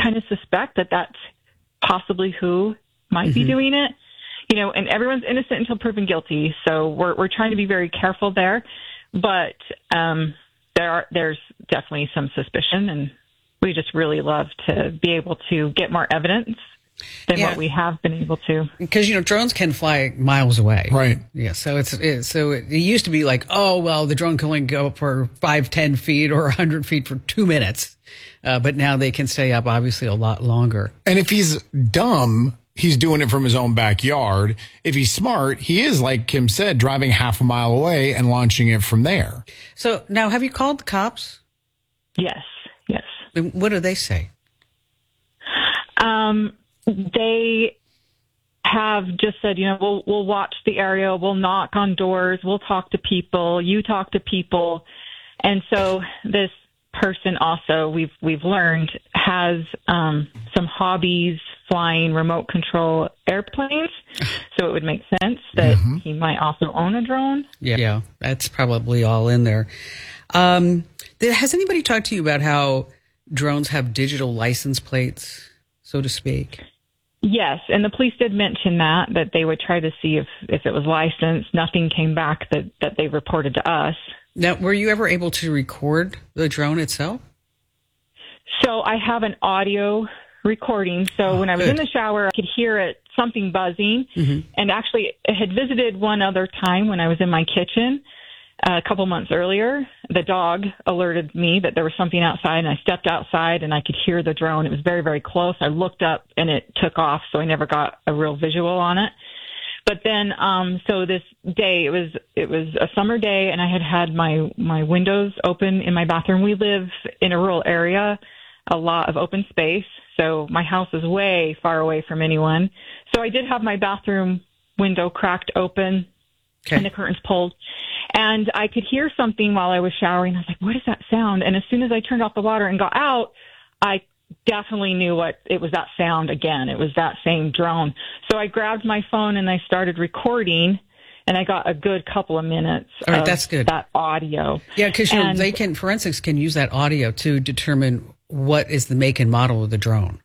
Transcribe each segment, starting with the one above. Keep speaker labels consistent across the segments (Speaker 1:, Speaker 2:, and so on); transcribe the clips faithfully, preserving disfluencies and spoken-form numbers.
Speaker 1: kind of suspect that that's possibly who might mm-hmm. be doing it. You know, and everyone's innocent until proven guilty. So we're we're trying to be very careful there. But um, there are there's definitely some suspicion, and we just really love to be able to get more evidence than yeah. what we have been able to.
Speaker 2: Because, you know, drones can fly miles away.
Speaker 3: Right.
Speaker 2: Yeah. So it's it, so it, it used to be like, oh, well, the drone can only go for five, ten feet or one hundred feet for two minutes. Uh, but now they can stay up, obviously, a lot longer.
Speaker 3: And if he's dumb, he's doing it from his own backyard. If he's smart, he is, like Kim said, driving half a mile away and launching it from there.
Speaker 2: So now, have you called the cops?
Speaker 1: Yes. Yes.
Speaker 2: And what do they say?
Speaker 1: Um, they have just said, you know, we'll we'll watch the area, we'll knock on doors, we'll talk to people, you talk to people. And so this person also, we've we've learned, has um, some hobbies flying remote control airplanes. So it would make sense that mm-hmm. he might also own a drone.
Speaker 2: Yeah, yeah, that's probably all in there. Um, has anybody talked to you about how drones have digital license plates, so to speak?
Speaker 1: Yes, and the police did mention that, that they would try to see if, if it was licensed. Nothing came back that, that they reported to us.
Speaker 2: Now, were you ever able to record the drone itself?
Speaker 1: So I have an audio recording. So oh, when I was good. in the shower, I could hear it, something buzzing. Mm-hmm. And actually, it had visited one other time when I was in my kitchen uh, a couple months earlier. The dog alerted me that there was something outside, and I stepped outside, and I could hear the drone. It was very, very close. I looked up, and it took off, so I never got a real visual on it. But then, um, so this day, it was it was a summer day, and I had had my, my windows open in my bathroom. We live in a rural area, a lot of open space, so my house is way far away from anyone. So I did have my bathroom window cracked open okay. and the curtains pulled. And I could hear something while I was showering. I was like, what is that sound? And as soon as I turned off the water and got out, I definitely knew what it was, that sound again. It was that same drone. So I grabbed my phone and I started recording, and I got a good couple of minutes
Speaker 2: All right,
Speaker 1: of
Speaker 2: that's good.
Speaker 1: that audio.
Speaker 2: Yeah, because you know, they can, forensics can use that audio to determine what is the make and model of the drone.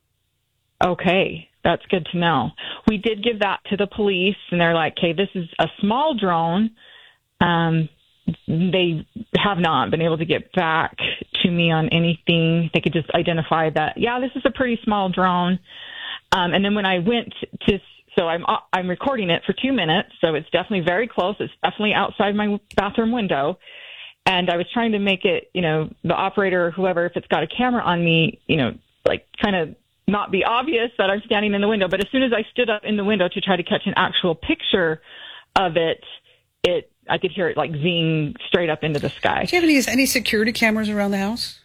Speaker 1: Okay, that's good to know. We did give that to the police, and they're like, okay, this is a small drone. Um, they have not been able to get back to me on anything. They could just identify that, yeah, this is a pretty small drone. Um, and then when I went to, so I'm I'm recording it for two minutes, so it's definitely very close. It's definitely outside my bathroom window. And I was trying to make it, you know, the operator or whoever, if it's got a camera on me, you know, like kind of not be obvious that I'm standing in the window. But as soon as I stood up in the window to try to catch an actual picture of it, it I could hear it like zing straight up into the sky.
Speaker 2: Do you have any, any security cameras around the house?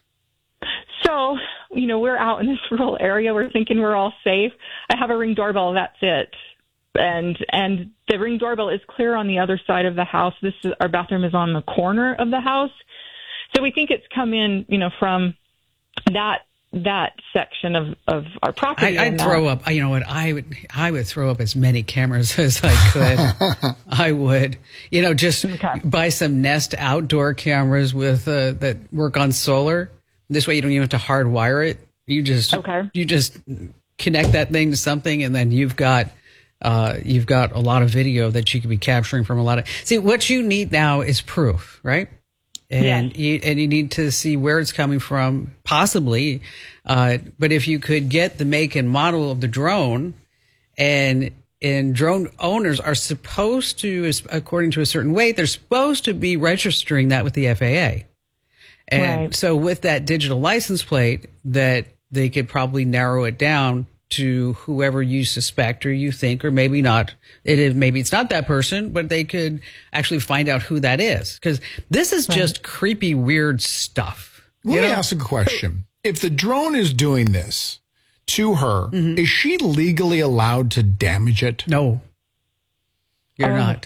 Speaker 1: So, you know, we're out in this rural area. We're thinking we're all safe. I have a Ring doorbell. That's it. And and the Ring doorbell is clear on the other side of the house. This is, our bathroom is on the corner of the house. So we think it's come in, you know, from that that section of, of our property.
Speaker 2: I, I'd throw up, you know what, I would I would throw up as many cameras as I could. I would, you know, just okay. buy some Nest outdoor cameras with uh, that work on solar. This way you don't even have to hardwire it. You just okay. you just connect that thing to something, and then you've got uh, you've got a lot of video that you could be capturing from a lot of. See, what you need now is proof, right? And yes. you and you need to see where it's coming from, possibly. Uh, but if you could get the make and model of the drone, and and drone owners are supposed to, according to a certain weight, they're supposed to be registering that with the F A A. And right. so with that digital license plate, that they could probably narrow it down to whoever you suspect or you think, or maybe not. It is, maybe it's not that person, but they could actually find out who that is. Because this is just right. creepy, weird stuff.
Speaker 3: Let you me know? ask a question. If the drone is doing this to her, mm-hmm. is she legally allowed to damage it?
Speaker 2: No. You're um, not.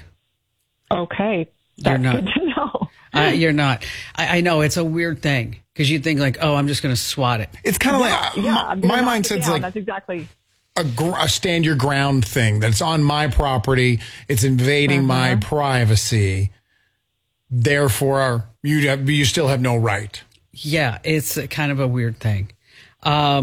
Speaker 1: Okay. That's
Speaker 2: you're not.
Speaker 1: good to know.
Speaker 2: Uh, you're not. I, I know it's a weird thing because you think like, oh, I'm just going to swat it.
Speaker 3: It's kind of yeah, like, uh,
Speaker 1: yeah,
Speaker 3: my, my mindset's like,
Speaker 1: that's exactly
Speaker 3: a, gr- a stand your ground thing that's on my property. It's invading uh-huh. my privacy. Therefore, you have, you still have no right.
Speaker 2: Yeah, it's a kind of a weird thing. Um,